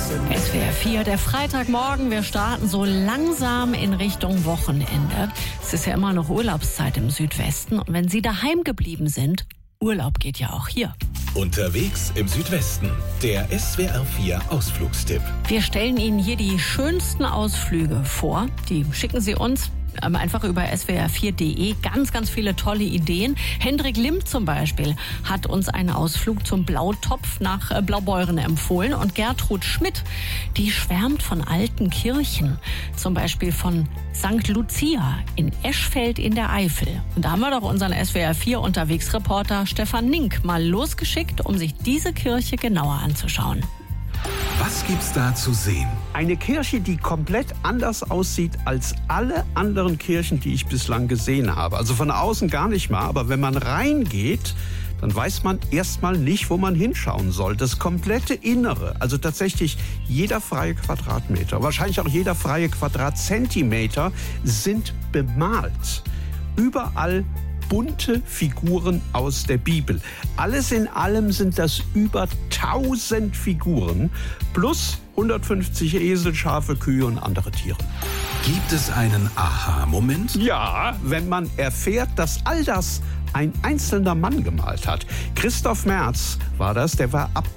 SWR 4, der Freitagmorgen. Wir starten so langsam in Richtung Wochenende. Es ist ja immer noch Urlaubszeit im Südwesten. Und wenn Sie daheim geblieben sind, Urlaub geht ja auch hier. Unterwegs im Südwesten, der SWR 4 Ausflugstipp. Wir stellen Ihnen hier die schönsten Ausflüge vor. Die schicken Sie uns einfach über swr4.de. Ganz viele tolle Ideen. Hendrik Limp zum Beispiel hat uns einen Ausflug zum Blautopf nach Blaubeuren empfohlen. Und Gertrud Schmidt, die schwärmt von alten Kirchen. Zum Beispiel von St. Lucia in Eschfeld in der Eifel. Und da haben wir doch unseren SWR4 Unterwegsreporter Stefan Nink mal losgeschickt, um sich diese Kirche genauer anzuschauen. Was gibt's da zu sehen? Eine Kirche, die komplett anders aussieht als alle anderen Kirchen, die ich bislang gesehen habe. Also von außen gar nicht mal, aber wenn man reingeht, dann weiß man erstmal nicht, wo man hinschauen soll. Das komplette Innere, also tatsächlich jeder freie Quadratmeter, wahrscheinlich auch jeder freie Quadratzentimeter, sind bemalt. Überall bunte Figuren aus der Bibel. Alles in allem sind das über 1000 Figuren plus 150 Esel, Schafe, Kühe und andere Tiere. Gibt es einen Aha-Moment? Ja, wenn man erfährt, dass all das ein einzelner Mann gemalt hat. Christoph Merz war das, der war ab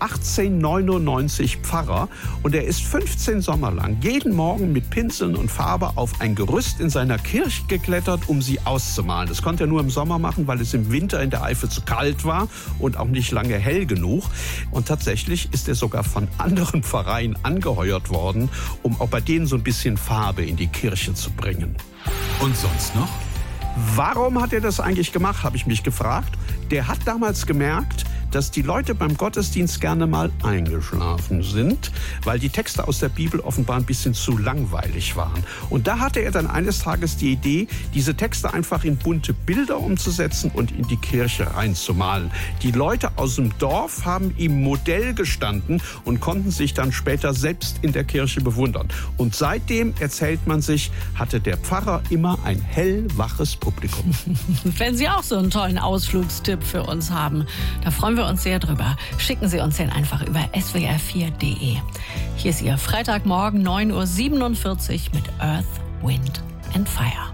1899 Pfarrer und er ist 15 Sommer lang jeden Morgen mit Pinseln und Farbe auf ein Gerüst in seiner Kirche geklettert, um sie auszumalen. Das konnte er nur im Sommer machen, weil es im Winter in der Eifel zu kalt war und auch nicht lange hell genug. Und tatsächlich ist er sogar von anderen Pfarreien angeheuert worden, um auch bei denen so ein bisschen Farbe in die Kirche zu bringen. Und sonst noch? Warum hat er das eigentlich gemacht, habe ich mich gefragt. Der hat damals gemerkt, dass die Leute beim Gottesdienst gerne mal eingeschlafen sind, weil die Texte aus der Bibel offenbar ein bisschen zu langweilig waren. Und da hatte er dann eines Tages die Idee, diese Texte einfach in bunte Bilder umzusetzen und in die Kirche reinzumalen. Die Leute aus dem Dorf haben ihm Modell gestanden und konnten sich dann später selbst in der Kirche bewundern. Und seitdem, erzählt man sich, hatte der Pfarrer immer ein hellwaches Publikum. Wenn Sie auch so einen tollen Ausflugstipp für uns haben, da freuen wir uns sehr drüber. Schicken Sie uns den einfach über swr4.de. Hier ist Ihr Freitagmorgen 9:47 Uhr mit Earth, Wind and Fire.